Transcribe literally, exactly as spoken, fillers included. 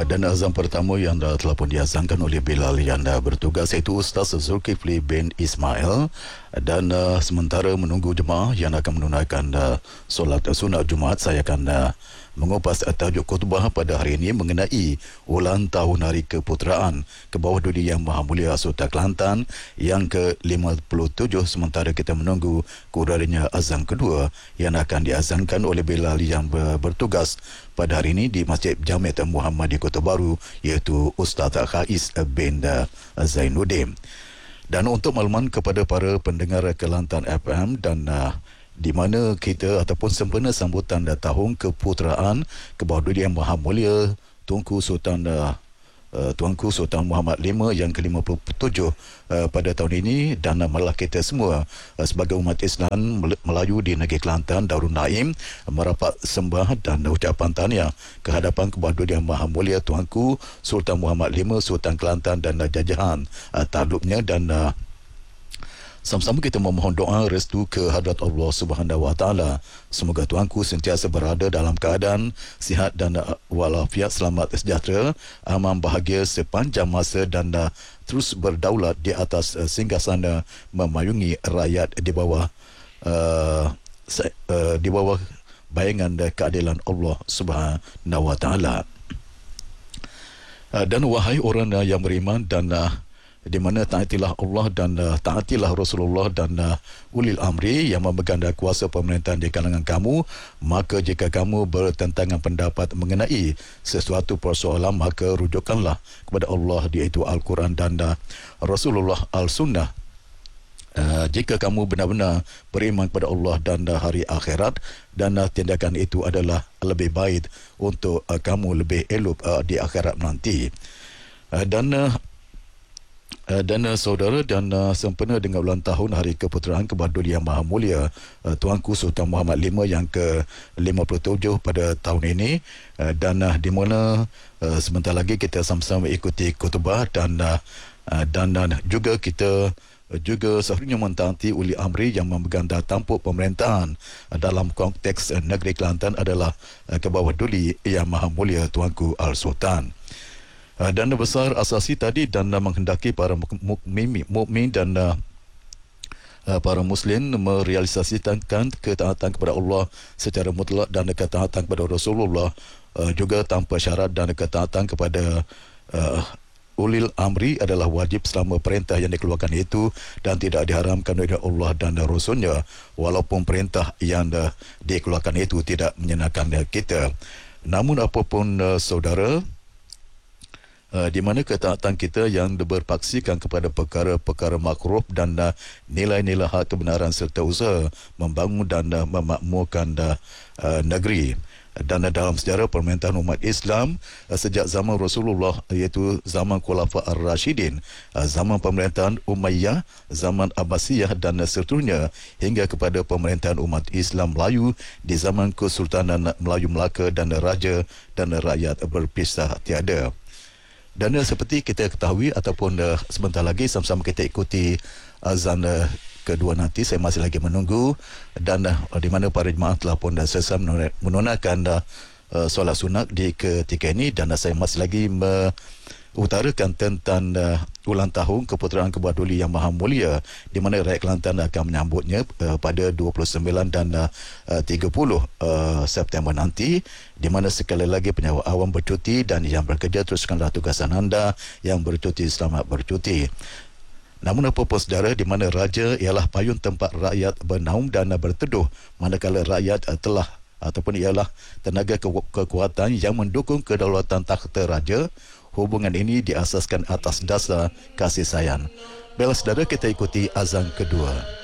Uh, dan azan pertama yang dah telah pun diazankan oleh Bilal yang dah bertugas iaitu Ustaz Zulkifli bin Ismail, dan uh, sementara menunggu jemaah yang akan menunaikan uh, solat sunat Jumaat, saya akan uh, mengupas uh, tajuk khutbah pada hari ini mengenai ulang tahun Hari Keputeraan ke bawah Duli Yang Maha Mulia Sultan Kelantan yang ke lima puluh tujuh, sementara kita menunggu kurangnya azan kedua yang akan diazankan oleh Bilal yang ber- bertugas pada hari ini di Masjid Jamiat Muhammad di Kota Baru, iaitu Ustaz Khais bin Zainuddin. Dan untuk makluman kepada para pendengar Kelantan F M, dan uh, di mana kita ataupun sempena sambutan uh, tahun Keputeraan ke bawah Duli Yang Maha Mulia Tunku Sultan uh, Uh, Tuanku Sultan Muhammad V yang ke lima puluh tujuh uh, pada tahun ini, dan uh, malah kita semua uh, sebagai umat Islam Melayu di negeri Kelantan Darul Naim uh, merapat sembah dan ucapan tahniah ke hadapan Kebawah Yang Maha Mulia Tuanku Sultan Muhammad V Sultan Kelantan dan uh, jajahan uh, takluknya, dan uh, sama-sama kita memohon doa restu ke hadrat Allah Subhanahu Wa Taala. Semoga tuanku sentiasa berada dalam keadaan sihat dan uh, walafiat, selamat sejahtera, aman bahagia sepanjang masa, dan uh, terus berdaulat di atas uh, singgasana memayungi rakyat di bawah uh, uh, di bawah bayangan uh, keadilan Allah Subhanahu Wa Taala. Uh, dan wahai orang uh, yang beriman, dan uh, di mana taatilah Allah dan uh, taatilah Rasulullah dan uh, ulil amri yang memegang kuasa pemerintahan di kalangan kamu, maka jika kamu bertentangan pendapat mengenai sesuatu persoalan, maka rujukkanlah kepada Allah, iaitu Al-Quran dan uh, Rasulullah Al-Sunnah. Uh, jika kamu benar-benar beriman kepada Allah dan uh, hari akhirat, dan uh, tindakan itu adalah lebih baik untuk uh, kamu lebih elok uh, di akhirat nanti. Uh, dan uh, Uh, dan uh, saudara, dan uh, sempena dengan ulang tahun Hari Keputeraan ke bawah Duli Yang Maha Mulia uh, Tuanku Sultan Muhammad V yang ke lima puluh tujuh pada tahun ini, uh, dan uh, di mana uh, sebentar lagi kita sama-sama ikuti khutbah, dan uh, uh, dan uh, juga kita uh, juga seharusnya mentaati uli amri yang memegang tampuk pemerintahan uh, dalam konteks uh, negeri Kelantan adalah uh, ke bawah Duli Yang Maha Mulia Tuanku Al-Sultan. Uh, dana besar asasi tadi, dan uh, menghendaki para mukmin mukmin dan uh, uh, para muslim merealisasikan ketaatan kepada Allah secara mutlak, dan ketaatan kepada Rasulullah uh, juga tanpa syarat, dan ketaatan kepada uh, ulil amri adalah wajib selama perintah yang dikeluarkan itu dan tidak diharamkan oleh Allah dan Rasulnya, walaupun perintah yang uh, dikeluarkan itu tidak menyenangkan uh, kita. Namun apapun uh, saudara, Uh, di mana ketaatan kita yang berpaksikan kepada perkara-perkara makruh dan uh, nilai-nilai hak kebenaran serta usaha membangun dan uh, memakmurkan uh, uh, negeri. Dan uh, dalam sejarah pemerintahan umat Islam uh, sejak zaman Rasulullah, iaitu zaman Khulafa Ar-Rashidin, uh, zaman pemerintahan Umayyah, zaman Abbasiyah, dan uh, seterusnya hingga kepada pemerintahan umat Islam Melayu di zaman Kesultanan Melayu Melaka, dan uh, raja dan uh, rakyat berpisah tiada. Dan uh, seperti kita ketahui ataupun uh, sebentar lagi sama-sama kita ikuti azan uh, kedua nanti, saya masih lagi menunggu, dan uh, di mana para jemaah telah pun dah selesai menunaikan uh, uh, solat sunat di ketika ini, dan uh, saya masih lagi mengutarakan tentang uh, ulang tahun Keputeraan ke bawah Duli Yang Maha Mulia, di mana rakyat Kelantan akan menyambutnya uh, pada dua puluh sembilan dan uh, tiga puluh uh, September nanti, di mana sekali lagi penyewa awam bercuti, dan yang bekerja teruskanlah tugasan anda, yang bercuti selamat bercuti. Namun apapun saudara, di mana raja ialah payung tempat rakyat bernaung dan berteduh, manakala rakyat telah ataupun ialah tenaga ke- kekuatan yang mendukung kedaulatan takhta raja. Hubungan ini diasaskan atas dasar kasih sayang. Baiklah saudara, kita ikuti azan kedua.